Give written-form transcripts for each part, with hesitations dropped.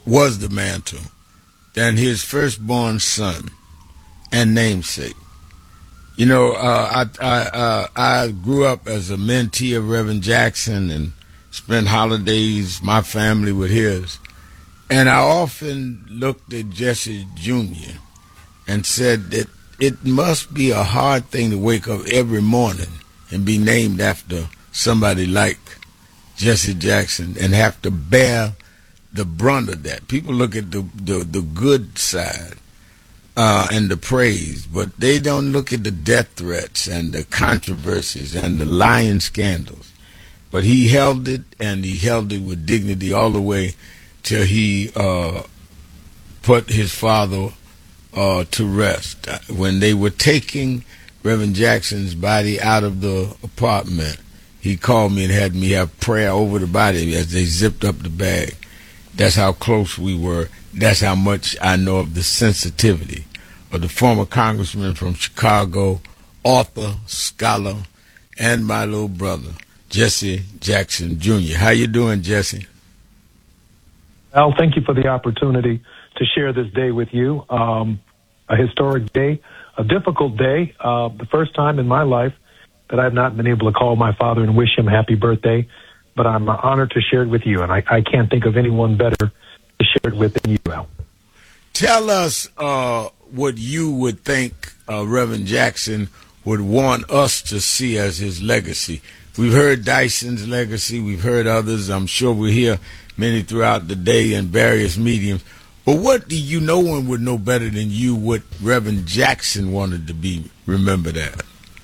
was the mantle than his firstborn son and namesake. You know, I grew up as a mentee of Reverend Jackson and spent holidays, my family, with his. And I often looked at Jesse Jr. and said that it must be a hard thing to wake up every morning and be named after somebody like Jesse Jackson and have to bear the brunt of that. People look at the good side and the praise, but they don't look at the death threats and the controversies and the lying scandals. But he held it, and he held it with dignity all the way till he put his father to rest. When they were taking Reverend Jackson's body out of the apartment, he called me and had me have prayer over the body as they zipped up the bag. That's how close we were. That's how much I know of the sensitivity of the former congressman from Chicago, author, scholar, and my little brother, Jesse Jackson Jr. How you doing, Jesse? Al, thank you for the opportunity to share this day with you. A historic day, a difficult day, the first time in my life that I've not been able to call my father and wish him happy birthday. But I'm honored to share it with you, and I can't think of anyone better to share it with than you, Al. Tell us what you would think Reverend Jackson would want us to see as his legacy. We've heard Dyson's legacy. We've heard others. I'm sure we'll hear many throughout the day in various mediums. But what do you, no one would know better than you what Reverend Jackson wanted to be remembered as?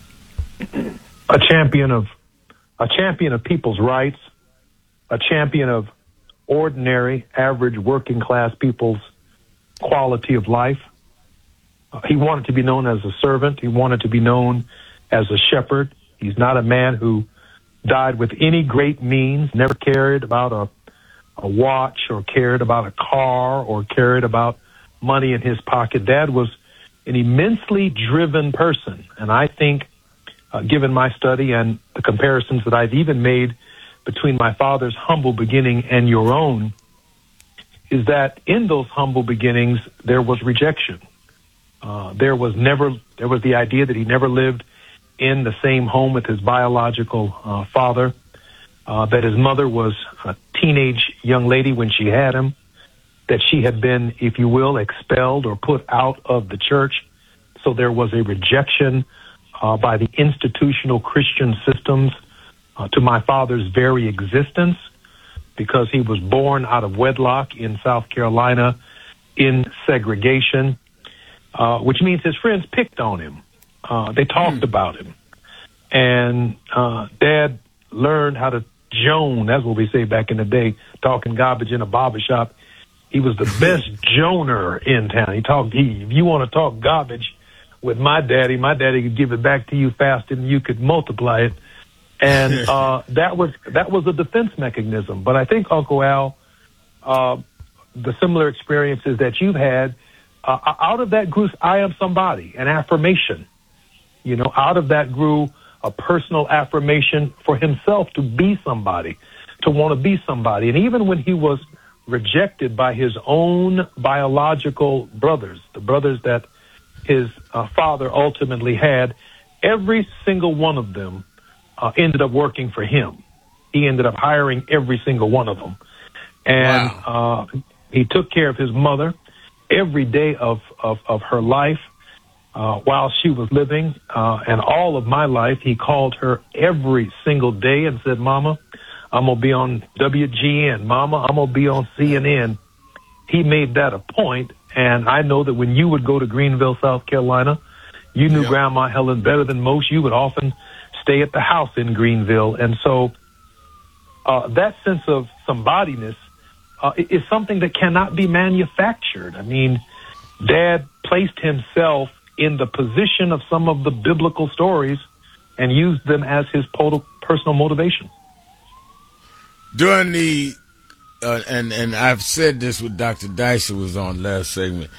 A champion of people's rights, a champion of ordinary, average, working class people's quality of life. He wanted to be known as a servant. He wanted to be known as a shepherd. He's not a man who died with any great means, never cared about a watch or cared about a car or cared about money in his pocket. Dad was an immensely driven person, and I think given my study and the comparisons that I've even made between my father's humble beginning and your own, is that in those humble beginnings, there was rejection. There was the idea that he never lived in the same home with his biological father, that his mother was a teenage young lady when she had him, that she had been, if you will, expelled or put out of the church. So there was a rejection by the institutional Christian systems to my father's very existence, because he was born out of wedlock in South Carolina in segregation, which means his friends picked on him. They talked about him. And Dad learned how to Joan. That's what we say back in the day, talking garbage in a barbershop. He was the best Joner in town. If you want to talk garbage with my daddy could give it back to you faster than you could multiply it. And that was a defense mechanism. But I think, Uncle Al, the similar experiences that you've had, out of that grew I am somebody, an affirmation. You know, out of that grew a personal affirmation for himself to be somebody, to want to be somebody. And even when he was rejected by his own biological brothers, the brothers that his father ultimately had, every single one of them ended up working for him. He ended up hiring every single one of them. And wow. He took care of his mother every day of her life while she was living. And all of my life, he called her every single day and said, Mama, I'm going to be on WGN. Mama, I'm going to be on CNN. He made that a point. And I know that when you would go to Greenville, South Carolina, you knew Grandma Helen better than most. You would often stay at the house in Greenville. And so that sense of somebodyness is something that cannot be manufactured. I mean, Dad placed himself in the position of some of the biblical stories and used them as his personal motivation. During the, and I've said this with Dr. Dyson was on last segment,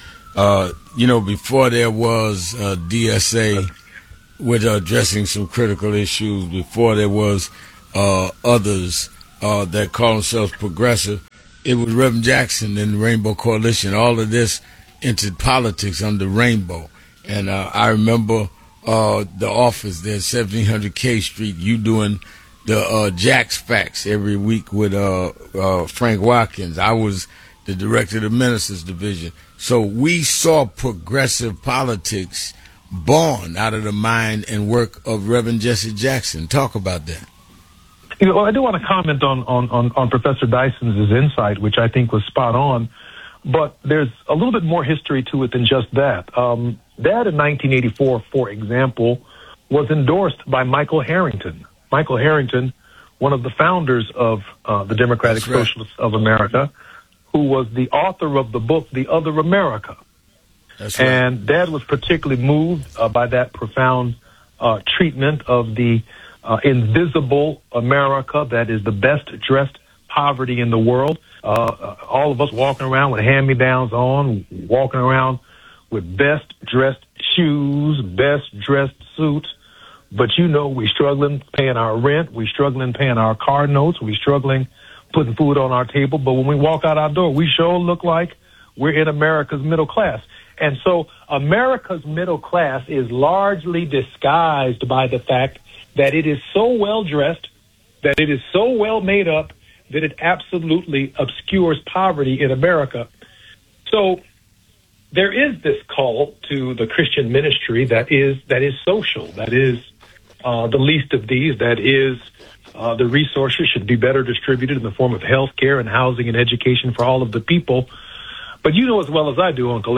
before there was DSA with addressing some critical issues, before there was others that call themselves progressive, it was Reverend Jackson and the Rainbow Coalition. All of this entered politics under Rainbow. And I remember the office there, 1700 K Street, you doing the Jack's Facts every week with Frank Watkins. I was the director of the Ministers Division. So we saw progressive politics born out of the mind and work of Reverend Jesse Jackson. Talk about that. I do want to comment on Professor Dyson's insight, which I think was spot on, but there's a little bit more history to it than just that. That in 1984, for example, was endorsed by Michael Harrington. Michael Harrington, one of the founders of the Democratic Socialists of America, who was the author of the book, The Other America. That's right. And Dad was particularly moved by that profound treatment of the invisible America that is the best dressed poverty in the world. All of us walking around with hand-me-downs on, walking around with best dressed shoes, best dressed suits. But we struggling paying our rent, we struggling paying our car notes, we struggling putting food on our table. But when we walk out our door, we sure look like we're in America's middle class. And so America's middle class is largely disguised by the fact that it is so well dressed, that it is so well made up, that it absolutely obscures poverty in America. So there is this call to the Christian ministry that is social, that is the least of these, that is the resources should be better distributed in the form of health care and housing and education for all of the people. But you know as well as I do, Uncle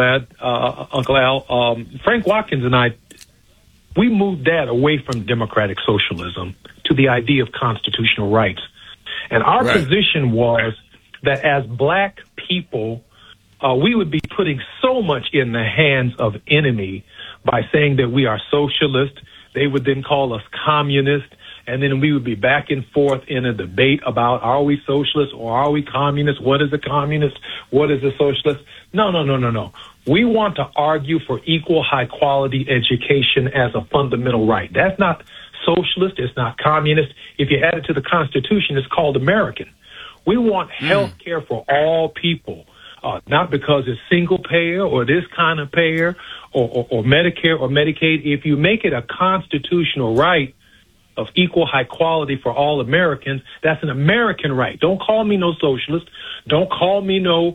Al, Frank Watkins and I, we moved Dad away from democratic socialism to the idea of constitutional rights. And our position was that as black people, we would be putting so much in the hands of enemy by saying that we are socialist. They would then call us communist. And then we would be back and forth in a debate about, are we socialist or are we communist? What is a communist? What is a socialist? No. We want to argue for equal high quality education as a fundamental right. That's not socialist. It's not communist. If you add it to the Constitution, it's called American. We want health care for all people, not because it's single payer or this kind of payer or Medicare or Medicaid. If you make it a constitutional right of equal high quality for all Americans, that's an American right. Don't call me no socialist. Don't call me no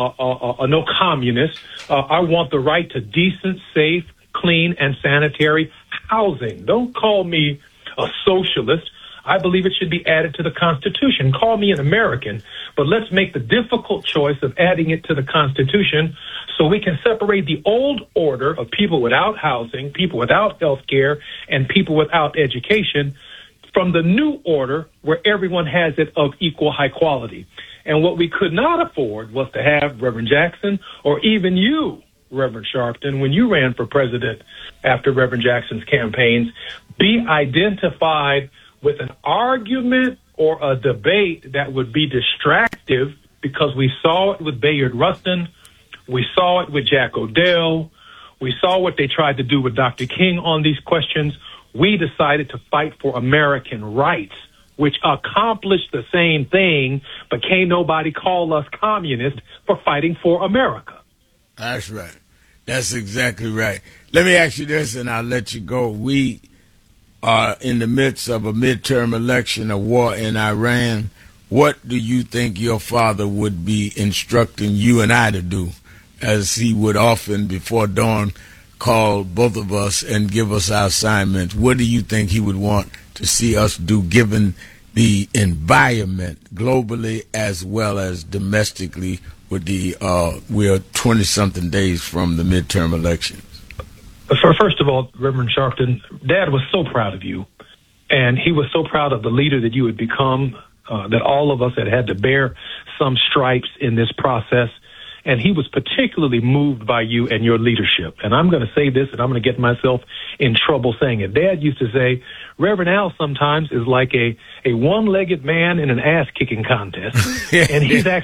communist. I want the right to decent, safe, clean, and sanitary housing. Don't call me a socialist. I believe it should be added to the Constitution. Call me an American, but let's make the difficult choice of adding it to the Constitution so we can separate the old order of people without housing, people without health care, and people without education from the new order where everyone has it of equal high quality. And what we could not afford was to have Reverend Jackson or even you, Reverend Sharpton, when you ran for president after Reverend Jackson's campaigns, be identified with an argument or a debate that would be distractive, because we saw it with Bayard Rustin, we saw it with Jack O'Dell, we saw what they tried to do with Dr. King on these questions. We decided to fight for American rights, which accomplished the same thing, but can't nobody call us communists for fighting for America. That's right. That's exactly right. Let me ask you this, and I'll let you go. We are in the midst of a midterm election, a war in Iran. What do you think your father would be instructing you and I to do, as he would often before dawn call both of us and give us our assignments? What do you think he would want to see us do, given the environment globally as well as domestically with the we are 20-something days from the midterm elections? First of all, Reverend Sharpton, Dad was so proud of you, and he was so proud of the leader that you had become, that all of us had to bear some stripes in this process, and he was particularly moved by you and your leadership. And I'm going to say this, and I'm going to get myself in trouble saying it. Dad used to say, Reverend Al sometimes is like a one-legged man in an ass-kicking contest, and he's actually...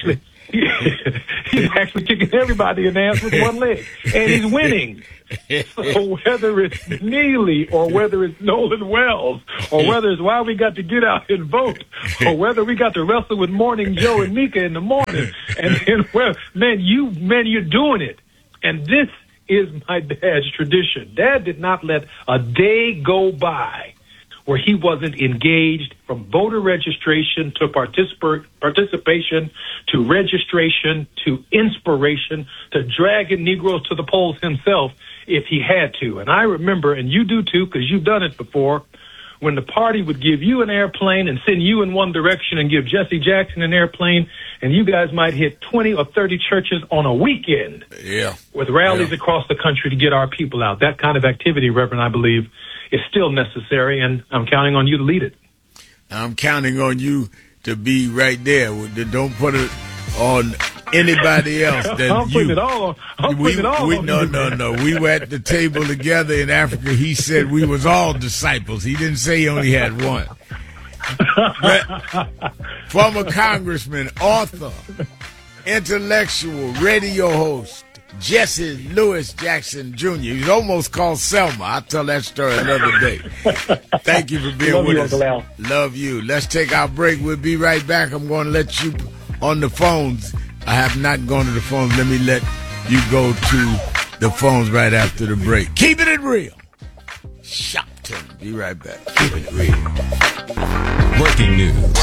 He's actually kicking everybody in the ass with one leg, and he's winning. So whether it's Neely or whether it's Nolan Wells or whether it's why we got to get out and vote or whether we got to wrestle with Morning Joe and Mika in the morning, and then, well, you're doing it. And this is my dad's tradition. Dad did not let a day go by where he wasn't engaged, from voter registration to participation to registration to inspiration to dragging Negroes to the polls himself if he had to. And I remember, and you do too, because you've done it before, when the party would give you an airplane and send you in one direction and give Jesse Jackson an airplane, and you guys might hit 20 or 30 churches on a weekend with rallies across the country to get our people out. That kind of activity, Reverend, I believe, is still necessary, and I'm counting on you to lead it. I'm counting on you to be right there. Don't put it on anybody else than I'm putting it all on you. No. We were at the table together in Africa. He said we was all disciples. He didn't say he only had one. Former congressman, author, intellectual, radio host, Jesse Louis Jackson Jr. He's almost called Selma. I'll tell that story another day. Thank you for being with us. Uncle Al. Love you. Let's take our break. We'll be right back. I'm going to let you on the phones. I have not gone to the phones. Let me let you go to the phones right after the break. Keeping it real. Shopton. Be right back. Keeping it real. Breaking news.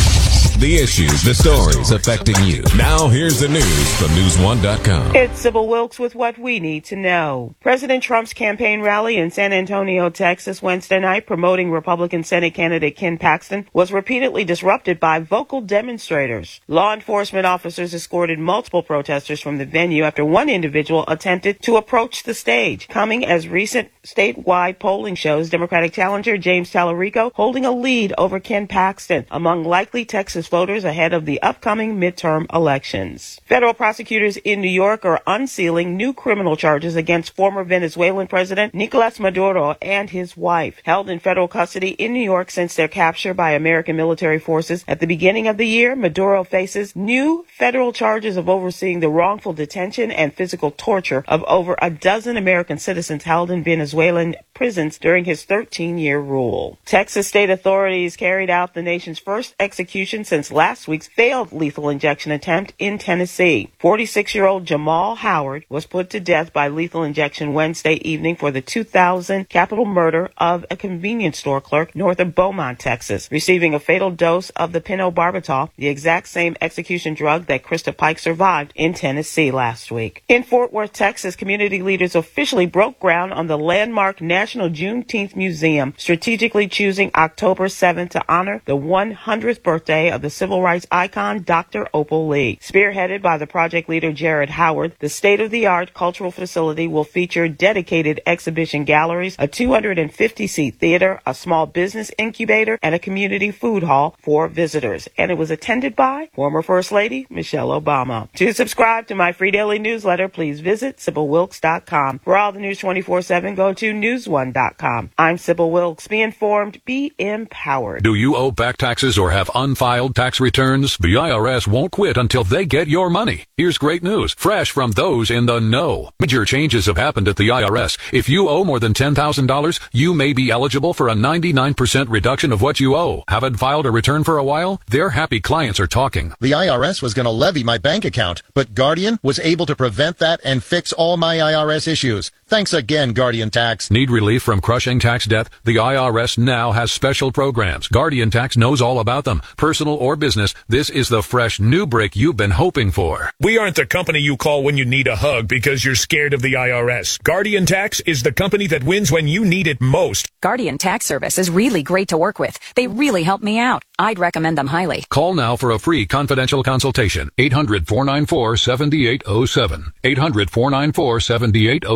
The issues, the stories affecting you. Now here's the news from News1.com. It's Sybil Wilkes with what we need to know. President Trump's campaign rally in San Antonio, Texas, Wednesday night, promoting Republican Senate candidate Ken Paxton, was repeatedly disrupted by vocal demonstrators. Law enforcement officers escorted multiple protesters from the venue after one individual attempted to approach the stage, coming as recent statewide polling shows Democratic challenger James Tallarico holding a lead over Ken Paxton among likely Texas voters ahead of the upcoming midterm elections. Federal prosecutors in New York are unsealing new criminal charges against former Venezuelan President Nicolas Maduro and his wife. Held in federal custody in New York since their capture by American military forces at the beginning of the year, Maduro faces new federal charges of overseeing the wrongful detention and physical torture of over a dozen American citizens held in Venezuelan prisons during his 13-year rule. Texas state authorities carried out the nation's first execution since last week's failed lethal injection attempt in Tennessee. 46-year-old Jamal Howard was put to death by lethal injection Wednesday evening for the 2000 capital murder of a convenience store clerk north of Beaumont, Texas, receiving a fatal dose of the phenobarbital, the exact same execution drug that Krista Pike survived in Tennessee last week. In Fort Worth, Texas, community leaders officially broke ground on the landmark National Juneteenth Museum, strategically choosing October 7th to honor the 100th birthday of the civil rights icon Dr. Opal Lee. Spearheaded by the project leader Jared Howard, the state-of-the-art cultural facility will feature dedicated exhibition galleries, a 250-seat theater, a small business incubator, and a community food hall for visitors. And it was attended by former First Lady Michelle Obama. To subscribe to my free daily newsletter, please visit SybilWilkes.com. For all the news 24/7, go to News1.com. I'm Sybil Wilkes. Be informed, be empowered. Do you owe back taxes or have unfiled tax returns? The IRS won't quit until they get your money. Here's great news, fresh from those in the know. Major changes have happened at the IRS. If you owe more than $10,000, you may be eligible for a 99% reduction of what you owe. Haven't filed a return for a while? Their happy clients are talking. The IRS was going to levy my bank account, but Guardian was able to prevent that and fix all my IRS issues. Thanks again, Guardian Tax. Need relief from crushing tax debt? The IRS now has special programs. Guardian Tax knows all about them. Personal or business, this is the fresh new break you've been hoping for. We aren't the company you call when you need a hug because you're scared of the IRS. Guardian Tax is the company that wins when you need it most. Guardian Tax Service is really great to work with. They really help me out. I'd recommend them highly. Call now for a free confidential consultation. 800-494-7807. 800-494-7807.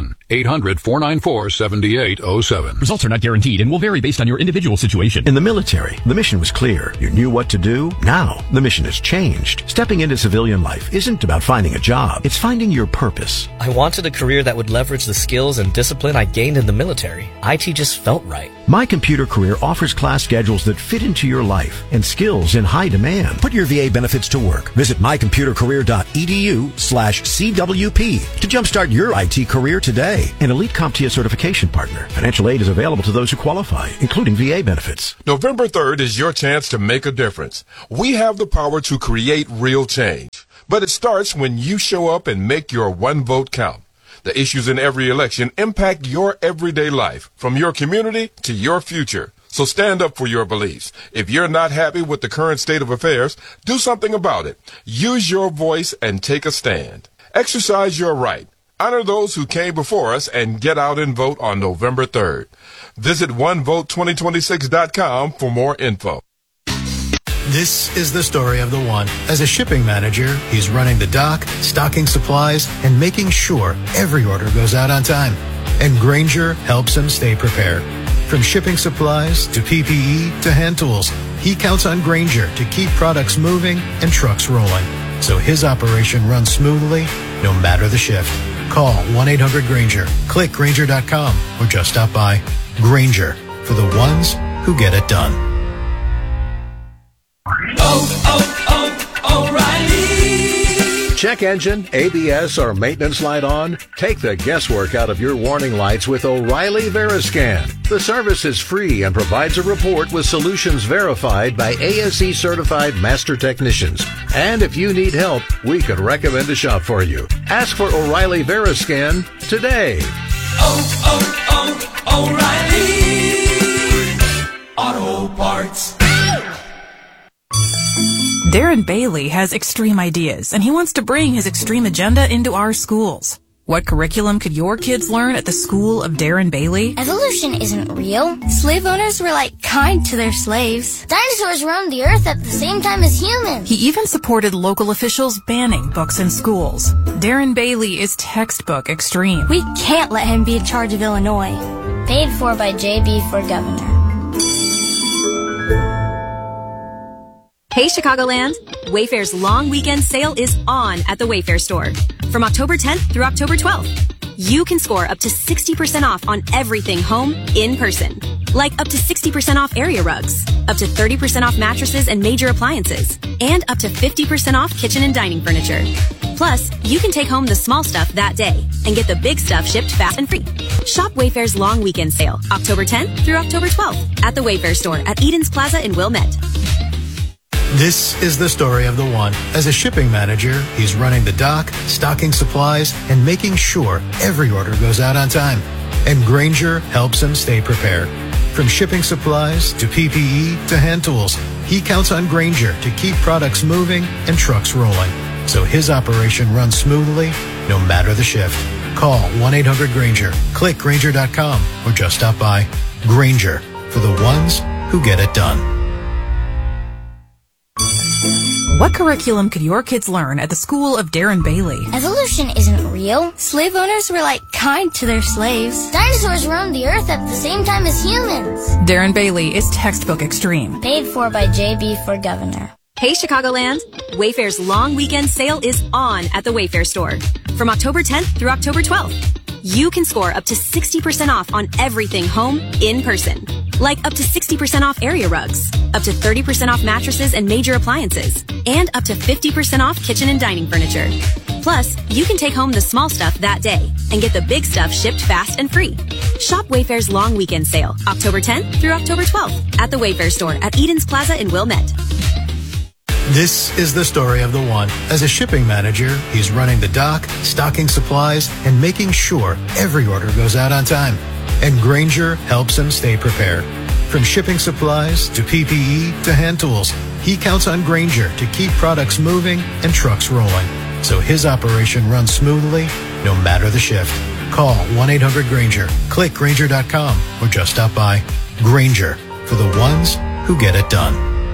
1-800-494-7807. Results are not guaranteed and will vary based on your individual situation. In the military, the mission was clear. You knew what to do. Now, the mission has changed. Stepping into civilian life isn't about finding a job. It's finding your purpose. I wanted a career that would leverage the skills and discipline I gained in the military. IT just felt right. My Computer Career offers class schedules that fit into your life and skills in high demand. Put your VA benefits to work. Visit mycomputercareer.edu/CWP to jumpstart your IT career today. An elite CompTIA certification partner. Financial aid is available to those who qualify, including VA benefits. November 3rd is your chance to make a difference. We have the power to create real change. But it starts when you show up and make your one vote count. The issues in every election impact your everyday life, from your community to your future. So stand up for your beliefs. If you're not happy with the current state of affairs, do something about it. Use your voice and take a stand. Exercise your right. Honor those who came before us and get out and vote on November 3rd. Visit onevote2026.com for more info. This is the story of the one. As a shipping manager, he's running the dock, stocking supplies, and making sure every order goes out on time. And Grainger helps him stay prepared. From shipping supplies to PPE to hand tools, he counts on Grainger to keep products moving and trucks rolling, so his operation runs smoothly no matter the shift. Call 1-800-GRAINGER, click Grainger.com, or just stop by. Grainger, for the ones who get it done. O'Reilly. Check engine, ABS, or maintenance light on? Take the guesswork out of your warning lights with O'Reilly Veriscan. The service is free and provides a report with solutions verified by ASE certified master technicians. And if you need help, we could recommend a shop for you. Ask for O'Reilly Veriscan today. O'Reilly Auto Parts. Darren Bailey has extreme ideas, and he wants to bring his extreme agenda into our schools. What curriculum could your kids learn at the school of Darren Bailey? Evolution isn't real. Slave owners were kind to their slaves. Dinosaurs roamed the earth at the same time as humans. He even supported local officials banning books in schools. Darren Bailey is textbook extreme. We can't let him be in charge of Illinois. Paid for by JB for governor. Hey Chicagoland! Wayfair's long weekend sale is on at the Wayfair store. From October 10th through October 12th. You can score up to 60% off on everything home in person. Like up to 60% off area rugs, up to 30% off mattresses and major appliances, and up to 50% off kitchen and dining furniture. Plus, you can take home the small stuff that day and get the big stuff shipped fast and free. Shop Wayfair's long weekend sale, October 10th through October 12th at the Wayfair store at Edens Plaza in Wilmette. This is the story of the one. As a shipping manager, he's running the dock, stocking supplies, and making sure every order goes out on time. And Grainger helps him stay prepared. From shipping supplies to PPE to hand tools, he counts on Grainger to keep products moving and trucks rolling, so his operation runs smoothly no matter the shift. Call 1-800-GRAINGER, click Grainger.com, or just stop by. Grainger, for the ones who get it done. What curriculum could your kids learn at the school of Darren Bailey? Evolution isn't real. Slave owners were kind to their slaves. Dinosaurs roamed the earth at the same time as humans. Darren Bailey is textbook extreme. Paid for by JB for governor. Hey Chicagoland! Wayfair's long weekend sale is on at the Wayfair store. From October 10th through October 12th. You can score up to 60% off on everything home in person. Like up to 60% off area rugs, up to 30% off mattresses and major appliances, and up to 50% off kitchen and dining furniture. Plus, you can take home the small stuff that day and get the big stuff shipped fast and free. Shop Wayfair's long weekend sale, October 10th through October 12th at the Wayfair store at Edens Plaza in Wilmette. This is the story of the one. As a shipping manager, he's running the dock, stocking supplies, and making sure every order goes out on time. And Grainger helps him stay prepared. From shipping supplies to PPE to hand tools, he counts on Grainger to keep products moving and trucks rolling, so his operation runs smoothly no matter the shift. Call 1-800-GRAINGER, click Grainger.com, or just stop by. Grainger, for the ones who get it done.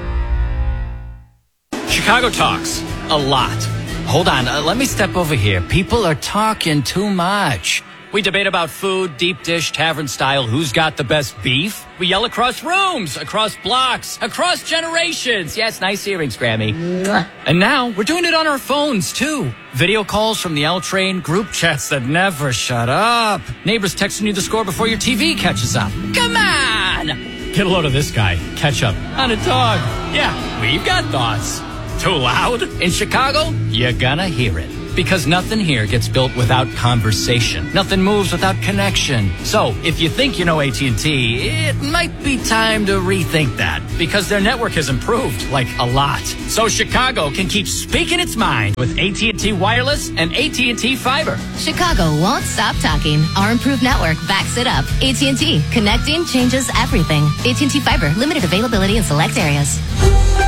Chicago talks a lot. Hold on, let me step over here. People are talking too much. We debate about food, deep dish, tavern style, who's got the best beef. We yell across rooms, across blocks, across generations. Yes, nice earrings, Grammy. And now we're doing it on our phones, too. Video calls from the L Train, group chats that never shut up. Neighbors texting you the score before your TV catches up. Come on! Get a load of this guy. Catch up. On a dog. Yeah, we've got thoughts. Too loud? In Chicago, you're gonna hear it. Because nothing here gets built without conversation. Nothing moves without connection. So, if you think you know AT&T, it might be time to rethink that. Because their network has improved, like a lot. So Chicago can keep speaking its mind with AT&T Wireless and AT&T Fiber. Chicago won't stop talking. Our improved network backs it up. AT&T. Connecting changes everything. AT&T Fiber. Limited availability in select areas.